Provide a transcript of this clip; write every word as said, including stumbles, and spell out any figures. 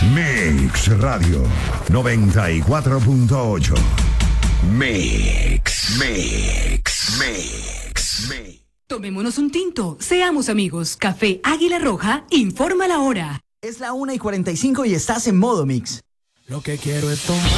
Mix Radio noventa y cuatro punto ocho. Mix, Mix, Mix, Mix. Tomémonos un tinto, seamos amigos. Café Águila Roja informa la hora. Es la una y cuarenta y cinco y estás en modo Mix. Lo que quiero es tomar.